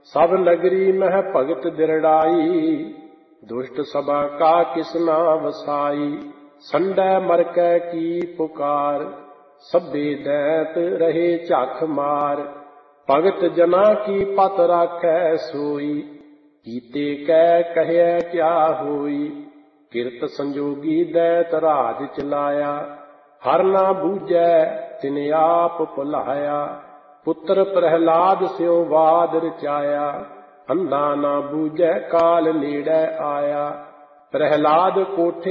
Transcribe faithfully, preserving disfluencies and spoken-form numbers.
सब नगरी मह भगत दिरड़ाई, दुष्ट सभा का किसना वसाई। संडै मरकै की पुकार, सभे दैत रहे झख मार। भगत जना की पत राखै सोई, कीते कै कहिए क्या होई। किरत संजोगी दैत राज चलाया, हर ना बूझै तिन आप भुलाया। पुत्र प्रहलाद स्यों वाद रचाया, अंधा ना बूझै काल नेड़ै आया। प्रहलाद कोठे